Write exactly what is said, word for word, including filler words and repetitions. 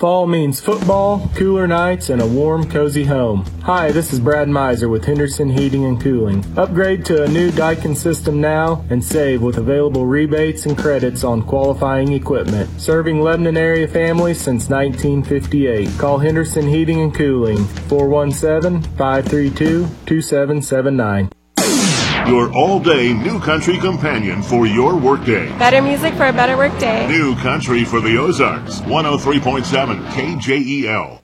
Fall means football, cooler nights, and a warm, cozy home. Hi, this is Brad Miser with Henderson Heating and Cooling. Upgrade to a new Daikin system now and save with available rebates and credits on qualifying equipment. Serving Lebanon area families since nineteen fifty-eight. Call Henderson Heating and Cooling, four one seven, five three two, two seven seven nine. Your all-day New Country companion for your workday. Better music for a better workday. New Country for the Ozarks, one oh three point seven K J E L.